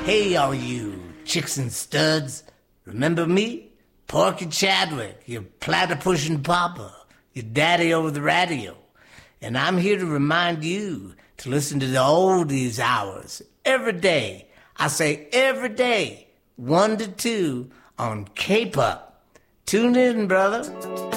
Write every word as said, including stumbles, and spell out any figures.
Hey, all you chicks and studs. Remember me? Porky Chadwick, your platypus-pushing papa, your daddy over the radio. And I'm here to remind you to listen to the oldies hours every day. I say every day, one to two on K-Pop. Tune in, brother.